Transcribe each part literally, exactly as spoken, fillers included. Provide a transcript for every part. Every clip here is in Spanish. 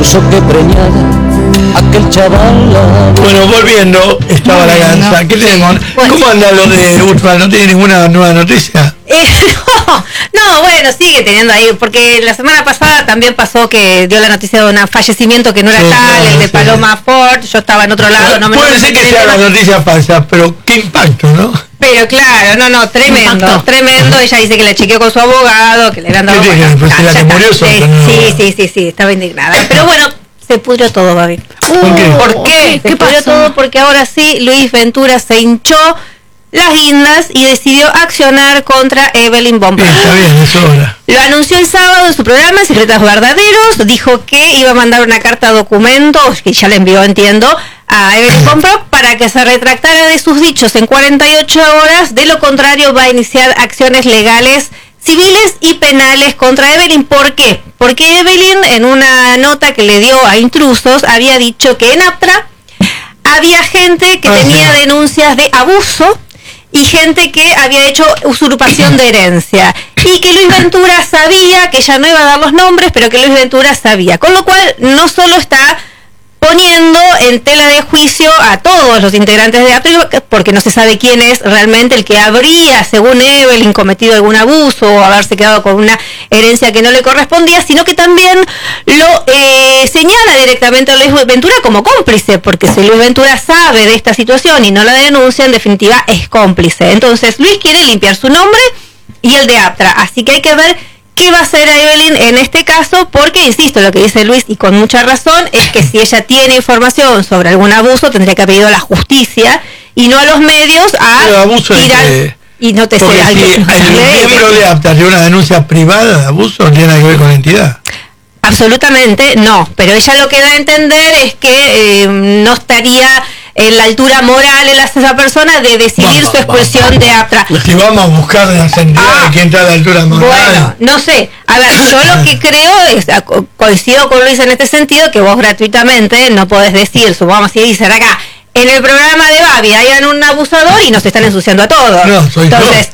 eso que preñada aquel chaval. Bueno, volviendo, estaba la ganza. ¿Qué tenemos? ¿Cómo anda lo de Urfal? ¿No tiene ninguna nueva noticia? Eh, no, no, bueno, sigue teniendo ahí, porque la semana pasada también pasó que dio la noticia de un fallecimiento que no era sí, tal, no, el de sí. Paloma Ford. Yo estaba en otro lado. No me Puede ser que sea la noticia falsa, pero qué impacto, ¿no? Pero claro, no, no, tremendo, tremendo. Ella dice que la chequeó con su abogado, que le habían dado... Bueno, pues ah, la que murió sí, no. sí, sí, sí, sí, estaba indignada. Pero bueno, se pudrió todo, Babi. Uh, ¿Por qué? ¿Por qué? Se pudrió todo porque ahora sí, Luis Ventura se hinchó las guindas y decidió accionar contra Evelyn Bombard. Está bien, eso ahora. Lo anunció el sábado en su programa Secretos Verdaderos, dijo que iba a mandar una carta documento, que ya le envió, entiendo, a Evelyn Bombard para que se retractara de sus dichos en cuarenta y ocho horas, de lo contrario va a iniciar acciones legales, civiles y penales contra Evelyn. ¿Por qué? Porque Evelyn, en una nota que le dio a Intrusos, había dicho que en APTRA había gente que ah, tenía sí. denuncias de abuso y gente que había hecho usurpación de herencia, y que Luis Ventura sabía, que ella no iba a dar los nombres, pero que Luis Ventura sabía, con lo cual no solo está poniendo en tela de juicio a todos los integrantes de APTRA, porque no se sabe quién es realmente el que habría, según Evelyn, cometido algún abuso o haberse quedado con una herencia que no le correspondía, sino que también lo eh, señala directamente a Luis Ventura como cómplice, porque si Luis Ventura sabe de esta situación y no la denuncia, en definitiva es cómplice. Entonces Luis quiere limpiar su nombre y el de APTRA, así que hay que ver qué va a hacer a Evelyn en este caso, porque, insisto, lo que dice Luis, y con mucha razón, es que si ella tiene información sobre algún abuso, tendría que haber ido a la justicia y no a los medios a Pero abuso ir al... que... Y no te porque sé, si alguien, el miembro de APTRA tiene una denuncia privada de abuso, no tiene nada que ver con la entidad. Absolutamente no, pero ella lo que da a entender es que eh, no estaría en la altura moral en esa persona de decidir va, su expulsión va, va, va. de APTRA. Si vamos a buscar de las entidades ah, quién está a la altura moral. Bueno, no sé. A ver, yo lo que creo es, coincido con Luis en este sentido, que vos gratuitamente no podés decir, supongamos si dicen acá, en el programa de Babi hayan un abusador y nos están ensuciando a todos. No, soy Entonces,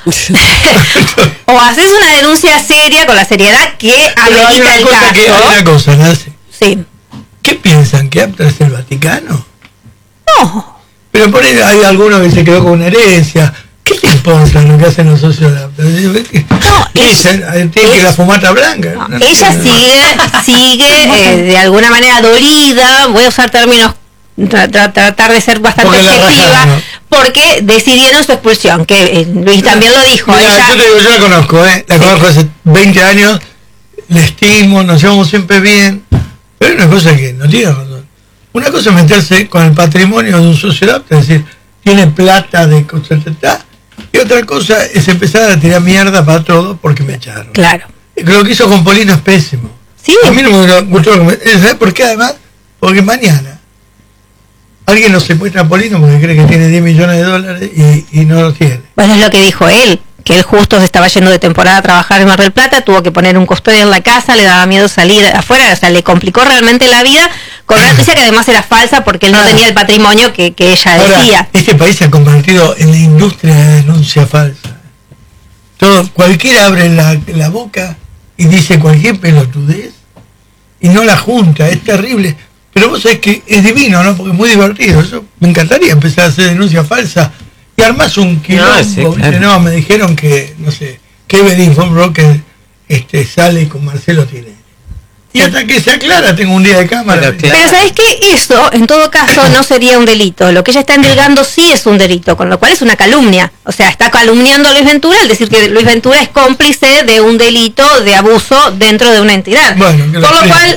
yo. o haces una denuncia seria con la seriedad que amerita el caso. Que, hay una cosa, Nancy. Sí. ¿Qué piensan? ¿Que APTRA es el Vaticano? No. Pero por ahí hay alguno que se quedó con una herencia. ¿Qué te importa lo que hacen los socios de APTRA? No, tiene que la fumata blanca. No, no, ella no, sigue, no. sigue eh, de alguna manera dolida. Voy a usar términos, tra tra tratar de ser bastante porque objetiva, ¿no? Porque decidieron su expulsión, que eh, Luis también lo dijo. Mira, ella... Yo te digo, yo la conozco, ¿eh? La sí. conozco hace veinte años, la estimo, nos llevamos siempre bien, pero hay una cosa que no tiene razón. Una cosa es meterse con el patrimonio de un socio de APTRA, es decir, tiene plata de cosas, y otra cosa es empezar a tirar mierda para todo porque me echaron. Claro. Lo que hizo con Polino es pésimo. Sí. A mí no me gustó. ¿Sabes por qué además? Porque mañana alguien lo secuestra a Polino porque cree que tiene diez millones de dólares y, y no lo tiene. Bueno, es lo que dijo él, que él justo se estaba yendo de temporada a trabajar en Mar del Plata, tuvo que poner un custodio en la casa, le daba miedo salir afuera, o sea, le complicó realmente la vida con una noticia que además era falsa porque él no ah. tenía el patrimonio que, que ella Ahora, decía. Este país se ha convertido en la industria de denuncia falsa. Todo, cualquiera abre la, la boca y dice cualquier pelotudez y no la junta, es terrible. Pero vos sabés que es divino, ¿no? Porque es muy divertido. Eso me encantaría empezar a hacer denuncia falsa y armás un quilombo. No, sí, claro. No, me dijeron que, no sé, que Evelyn von Brocker este, sale con Marcelo Tinelli. Y hasta que se aclara, tengo un día de cámara. Pero, claro. Pero ¿sabés qué? Eso, en todo caso, no sería un delito. Lo que ella está endilgando sí es un delito, con lo cual es una calumnia. O sea, está calumniando a Luis Ventura al decir que Luis Ventura es cómplice de un delito de abuso dentro de una entidad. Bueno, por lo cual,